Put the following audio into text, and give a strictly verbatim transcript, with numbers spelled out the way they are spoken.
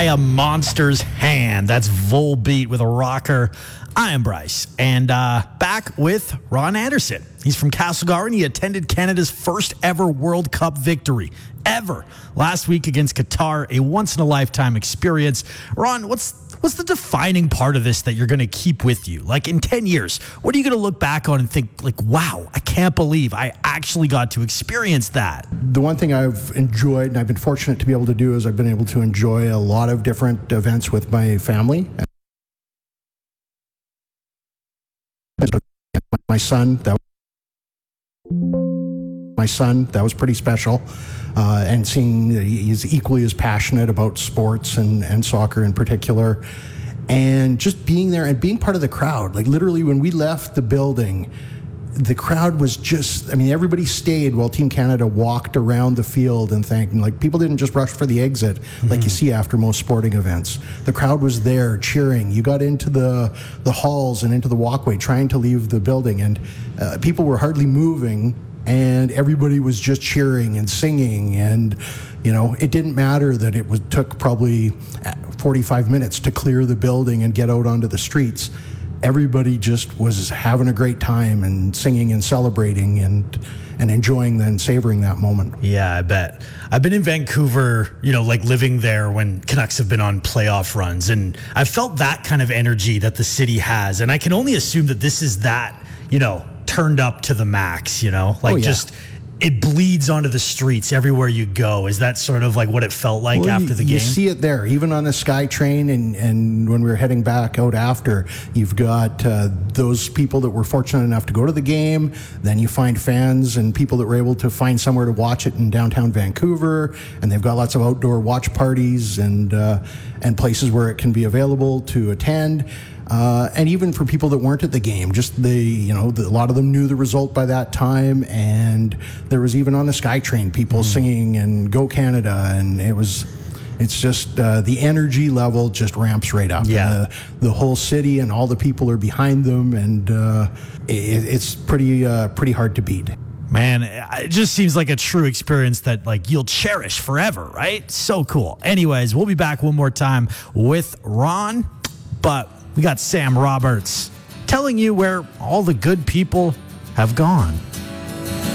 by a monster's hand. That's Volbeat with a rocker. I am Bryce, and uh, back with Ron Anderson. He's from Castlegar. He attended Canada's first ever World Cup victory, ever, last week against Qatar, a once-in-a-lifetime experience. Ron, what's what's the defining part of this that you're going to keep with you? Like, in ten years, what are you going to look back on and think, like, wow, I can't believe I actually got to experience that? The one thing I've enjoyed, and I've been fortunate to be able to do, is I've been able to enjoy a lot of different events with my family. My son, that my son, that was pretty special. Uh, and seeing that he's equally as passionate about sports and, and soccer in particular. And just being there and being part of the crowd. Like, literally, when we left the building, the crowd was just, I mean, everybody stayed while Team Canada walked around the field and thanked. And, like, people didn't just rush for the exit mm-hmm. like you see after most sporting events. The crowd was there cheering. You got into the the halls and into the walkway trying to leave the building, and uh, people were hardly moving, and everybody was just cheering and singing. And, you know, it didn't matter that it was took probably forty-five minutes to clear the building and get out onto the streets. Everybody just was having a great time and singing and celebrating and and enjoying and savoring that moment. Yeah, I bet. I've been in Vancouver, you know, like living there when Canucks have been on playoff runs, and I've felt that kind of energy that the city has, and I can only assume that this is that, you know, turned up to the max, you know, like oh, yeah. just it bleeds onto the streets everywhere you go. Is that sort of like what it felt like well, after you, the game? You see it there, even on the SkyTrain, and, and when we were heading back out after, you've got uh, those people that were fortunate enough to go to the game. Then you find fans and people that were able to find somewhere to watch it in downtown Vancouver, and they've got lots of outdoor watch parties and uh, and places where it can be available to attend. Uh, and even for people that weren't at the game, just the, you know, the, a lot of them knew the result by that time. And there was even on the SkyTrain, people mm. singing and Go Canada. And it was, it's just, uh, the energy level just ramps right up. Yeah. Uh, the whole city and all the people are behind them. And uh, it, it's pretty, uh, pretty hard to beat. Man, it just seems like a true experience that, like, you'll cherish forever, right? So cool. Anyways, we'll be back one more time with Ron, but we got Sam Roberts telling you where all the good people have gone.